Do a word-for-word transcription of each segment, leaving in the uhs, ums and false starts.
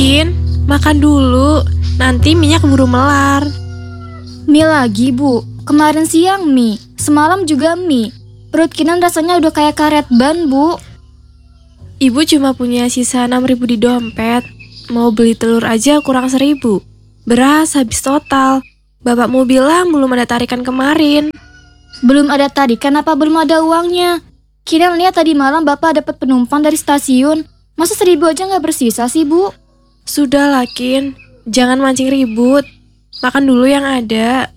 Kin, makan dulu, nanti minyak keburu melar. Mie lagi, Bu. Kemarin siang mie, semalam juga mie. Perut Kinan rasanya udah kayak karet ban, Bu. Ibu cuma punya sisa enam ribu di dompet. Mau beli telur aja kurang seribu. Beras habis total. Bapak mau bilang belum ada tarikan kemarin. Belum ada tarikan apa belum ada uangnya? Kinan lihat tadi malam Bapak dapat penumpang dari stasiun. Masa seribu aja nggak bersisa sih, Bu? Sudahlah, Kin. Jangan mancing ribut. Makan dulu yang ada.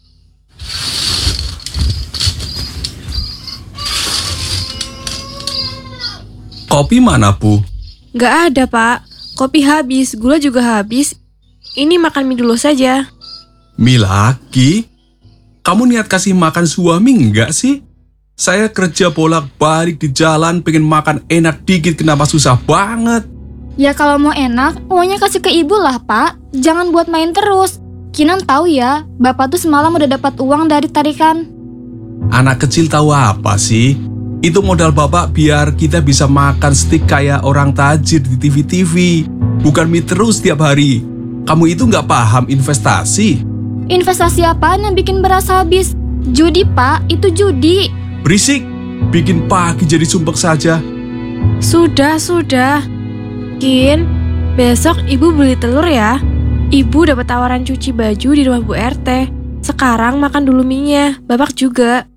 Kopi mana, Bu? Nggak ada, Pak. Kopi habis, gula juga habis. Ini makan mie dulu saja. Mie lagi? Kamu niat kasih makan suami enggak sih? Saya kerja bolak-balik di jalan pengen makan enak dikit, kenapa susah banget? Ya kalau mau enak, uangnya kasih ke ibu lah, Pak. Jangan buat main terus. Kinan tahu ya, Bapak tuh semalam udah dapat uang dari tarikan. Anak kecil tahu apa sih? Itu modal Bapak biar kita bisa makan steak kayak orang tajir di T V-T V. Bukan mie terus tiap hari. Kamu itu nggak paham investasi. Investasi apaan yang bikin beras habis? Judi, Pak. Itu judi. Berisik. Bikin pagi jadi sumpek saja. Sudah, sudah. Kin, besok ibu beli telur ya. Ibu dapat tawaran cuci baju di rumah Bu R T. Sekarang makan dulu mie-nya. Bapak juga.